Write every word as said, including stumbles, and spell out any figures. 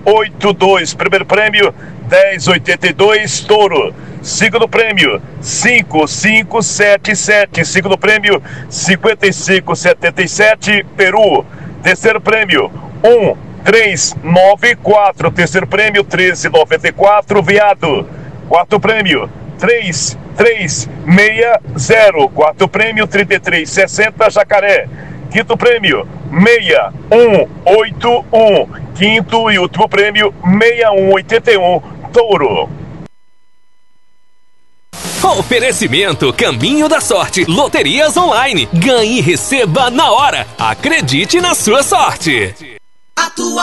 oito dois. Primeiro prêmio, dez oitenta e dois, touro. Segundo prêmio, cinco cinco sete sete. Segundo prêmio, cinquenta e cinco setenta e sete, peru. Terceiro prêmio, um três nove quatro. Terceiro prêmio, treze noventa e quatro, veado. Quarto prêmio, três três seis zero. Quarto prêmio, trinta e três sessenta, jacaré. Quinto prêmio, seis um oito um. Quinto e último prêmio, seis um oitenta e um, touro. Oferecimento Caminho da Sorte, Loterias Online. Ganhe e receba na hora. Acredite na sua sorte.